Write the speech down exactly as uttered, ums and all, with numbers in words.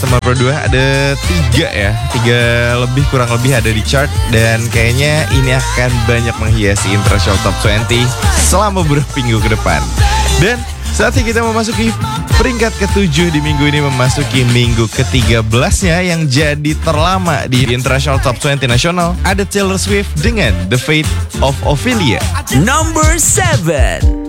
nomor dua ada tiga ya, tiga lebih kurang lebih ada di chart dan kayaknya ini akan banyak menghiasi International Top dua puluh selama beberapa minggu ke depan. Dan saatnya kita memasuki peringkat ketujuh di minggu ini, memasuki minggu ketiga belasnya yang jadi terlama di International Top dua puluh nasional. Ada Taylor Swift dengan The Fate of Ophelia. Number seven.